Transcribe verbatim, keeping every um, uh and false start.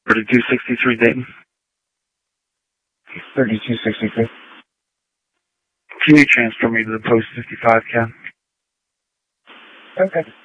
thirty-two sixty-three Dayton. thirty-two sixty-three. Can you transfer me to the post fifty-five, Ken? Okay.